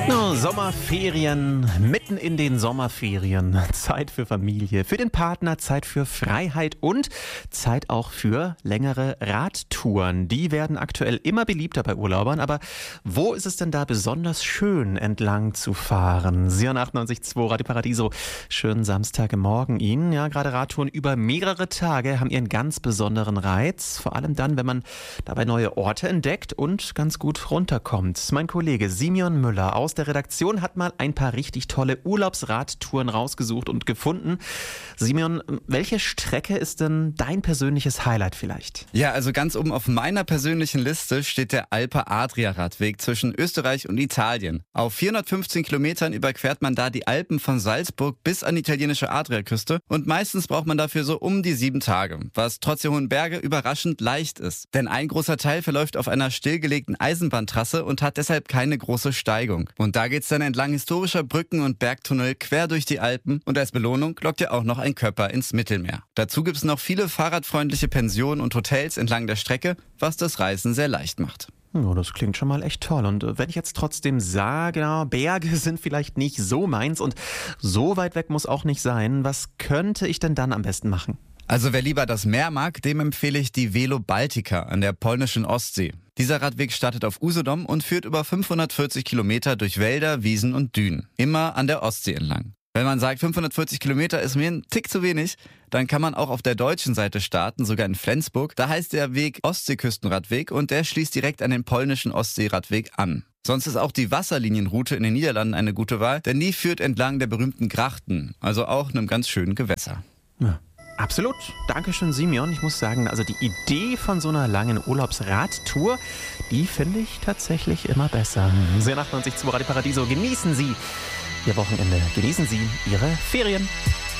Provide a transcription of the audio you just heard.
Oh, Sommerferien, mitten in den Sommerferien. Zeit für Familie, für den Partner, Zeit für Freiheit und Zeit auch für längere Radtouren. Die werden aktuell immer beliebter bei Urlaubern, aber wo ist es denn da besonders schön entlang zu fahren? Sion 98.2 Radio Paradiso, schönen Samstagmorgen Ihnen. Ja, gerade Radtouren über mehrere Tage haben ihren ganz besonderen Reiz, vor allem dann, wenn man dabei neue Orte entdeckt und ganz gut runterkommt. Mein Kollege Simeon Müller aus der Redaktion hat mal ein paar richtig tolle Urlaubsradtouren rausgesucht und gefunden. Simeon, welche Strecke ist denn dein persönliches Highlight vielleicht? Ja, also ganz oben auf meiner persönlichen Liste steht der Alpe Adria Radweg zwischen Österreich und Italien. Auf 415 Kilometern überquert man da die Alpen von Salzburg bis an die italienische Adriaküste und meistens braucht man dafür so um die 7 Tage, was trotz der hohen Berge überraschend leicht ist. Denn ein großer Teil verläuft auf einer stillgelegten Eisenbahntrasse und hat deshalb keine große Steigung. Und da geht's dann entlang historischer Brücken und Bergtunnel quer durch die Alpen und als Belohnung lockt ja auch noch ein Körper ins Mittelmeer. Dazu gibt's noch viele fahrradfreundliche Pensionen und Hotels entlang der Strecke, was das Reisen sehr leicht macht. Ja, das klingt schon mal echt toll. Und wenn ich jetzt trotzdem sage, Berge sind vielleicht nicht so meins und so weit weg muss auch nicht sein, was könnte ich denn dann am besten machen? Also wer lieber das Meer mag, dem empfehle ich die Velo Baltica an der polnischen Ostsee. Dieser Radweg startet auf Usedom und führt über 540 Kilometer durch Wälder, Wiesen und Dünen. Immer an der Ostsee entlang. Wenn man sagt, 540 Kilometer ist mir ein Tick zu wenig, dann kann man auch auf der deutschen Seite starten, sogar in Flensburg. Da heißt der Weg Ostseeküstenradweg und der schließt direkt an den polnischen Ostseeradweg an. Sonst ist auch die Wasserlinienroute in den Niederlanden eine gute Wahl, denn die führt entlang der berühmten Grachten, also auch einem ganz schönen Gewässer. Ja. Absolut. Dankeschön, Simeon. Ich muss sagen, also die Idee von so einer langen Urlaubsradtour, die finde ich tatsächlich immer besser. Sehr 98 zu Radio Paradiso. Genießen Sie Ihr Wochenende. Genießen Sie Ihre Ferien.